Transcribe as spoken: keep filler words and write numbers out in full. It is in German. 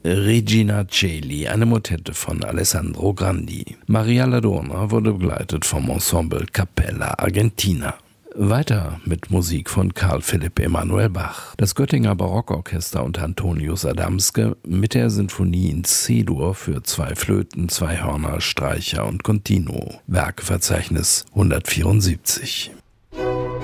Regina Coeli, eine Motette von Alessandro Grandi. Maria Ladurna wurde begleitet vom Ensemble Cappella Argentina. Weiter mit Musik von Carl Philipp Emanuel Bach. Das Göttinger Barockorchester unter Antonius Adamske mit der Sinfonie in C-Dur für zwei Flöten, zwei Hörner, Streicher und Continuo. Werkverzeichnis hundertvierundsiebzig.